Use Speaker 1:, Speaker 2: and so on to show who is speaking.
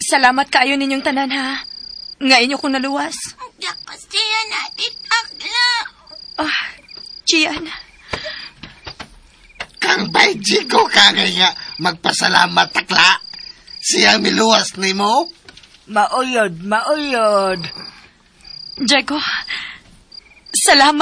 Speaker 1: Salamat kaayo ninyong tanan, ha? Ngayon ko naluwas.
Speaker 2: Dakas siya natin akla.
Speaker 1: Chian.
Speaker 3: Kang bayji ko kangay nga magpasalamat takla. Siya miluwas ni mo?
Speaker 4: Mauyod.
Speaker 1: Diego, salamat.